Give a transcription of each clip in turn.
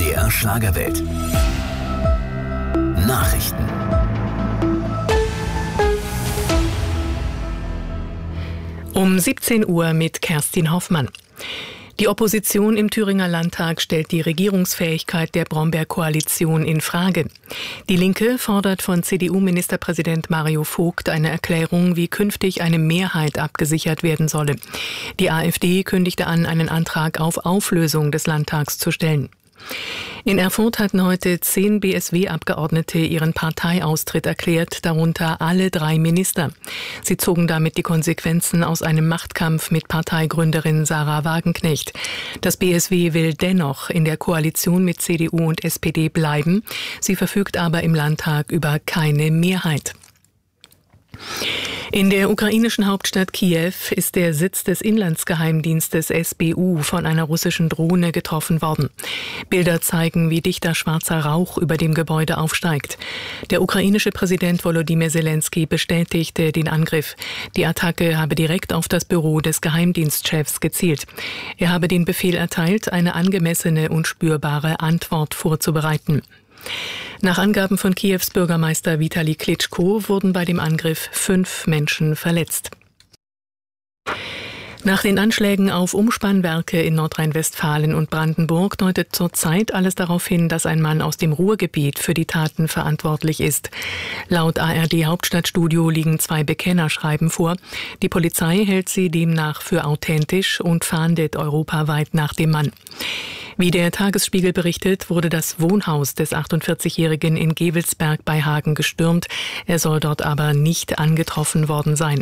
MDR Schlagerwelt. Nachrichten. Um 17 Uhr mit Kerstin Hoffmann. Die Opposition im Thüringer Landtag stellt die Regierungsfähigkeit der Brombeer-Koalition in Frage. Die Linke fordert von CDU-Ministerpräsident Mario Vogt eine Erklärung, wie künftig eine Mehrheit abgesichert werden solle. Die AfD kündigte an, einen Antrag auf Auflösung des Landtags zu stellen. In Erfurt hatten heute 10 BSW-Abgeordnete ihren Parteiaustritt erklärt, darunter alle 3 Minister. Sie zogen damit die Konsequenzen aus einem Machtkampf mit Parteigründerin Sarah Wagenknecht. Das BSW will dennoch in der Koalition mit CDU und SPD bleiben. Sie verfügt aber im Landtag über keine Mehrheit. In der ukrainischen Hauptstadt Kiew ist der Sitz des Inlandsgeheimdienstes SBU von einer russischen Drohne getroffen worden. Bilder zeigen, wie dichter schwarzer Rauch über dem Gebäude aufsteigt. Der ukrainische Präsident Volodymyr Zelensky bestätigte den Angriff. Die Attacke habe direkt auf das Büro des Geheimdienstchefs gezielt. Er habe den Befehl erteilt, eine angemessene und spürbare Antwort vorzubereiten. Nach Angaben von Kiews Bürgermeister Vitali Klitschko wurden bei dem Angriff 5 Menschen verletzt. Nach den Anschlägen auf Umspannwerke in Nordrhein-Westfalen und Brandenburg deutet zurzeit alles darauf hin, dass ein Mann aus dem Ruhrgebiet für die Taten verantwortlich ist. Laut ARD Hauptstadtstudio liegen 2 Bekennerschreiben vor. Die Polizei hält sie demnach für authentisch und fahndet europaweit nach dem Mann. Wie der Tagesspiegel berichtet, wurde das Wohnhaus des 48-Jährigen in Gevelsberg bei Hagen gestürmt. Er soll dort aber nicht angetroffen worden sein.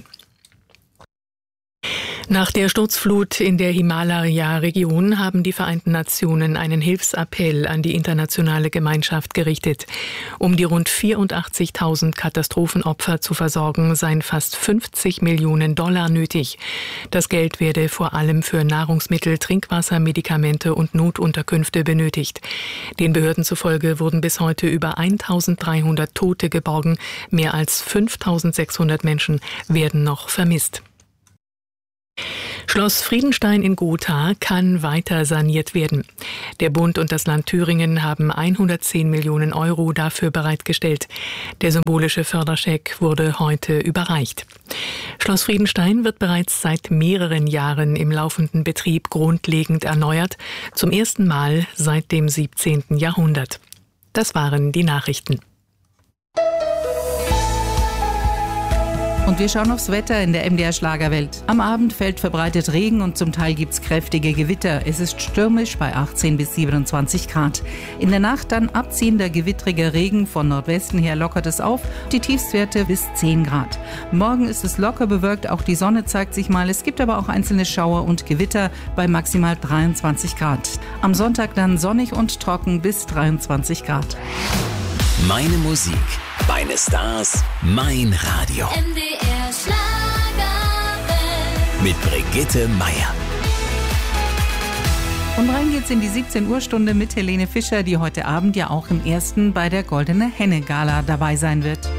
Nach der Sturzflut in der Himalaya-Region haben die Vereinten Nationen einen Hilfsappell an die internationale Gemeinschaft gerichtet. Um die rund 84.000 Katastrophenopfer zu versorgen, seien fast $50 Millionen nötig. Das Geld werde vor allem für Nahrungsmittel, Trinkwasser, Medikamente und Notunterkünfte benötigt. Den Behörden zufolge wurden bis heute über 1.300 Tote geborgen. Mehr als 5.600 Menschen werden noch vermisst. Schloss Friedenstein in Gotha kann weiter saniert werden. Der Bund und das Land Thüringen haben 110 Millionen Euro dafür bereitgestellt. Der symbolische Förderscheck wurde heute überreicht. Schloss Friedenstein wird bereits seit mehreren Jahren im laufenden Betrieb grundlegend erneuert, zum ersten Mal seit dem 17. Jahrhundert. Das waren die Nachrichten. Und wir schauen aufs Wetter in der MDR Schlagerwelt. Am Abend fällt verbreitet Regen und zum Teil gibt's kräftige Gewitter. Es ist stürmisch bei 18 bis 27 Grad. In der Nacht dann abziehender gewittriger Regen, von Nordwesten her lockert es auf, die Tiefstwerte bis 10 Grad. Morgen ist es locker bewölkt, auch die Sonne zeigt sich mal. Es gibt aber auch einzelne Schauer und Gewitter bei maximal 23 Grad. Am Sonntag dann sonnig und trocken bis 23 Grad. Meine Musik, meine Stars, mein Radio. MDR Schlagerwelt. Mit Brigitte Meier. Und rein geht's in die 17 Uhr Stunde mit Helene Fischer, die heute Abend ja auch im ersten bei der Goldene Henne Gala dabei sein wird.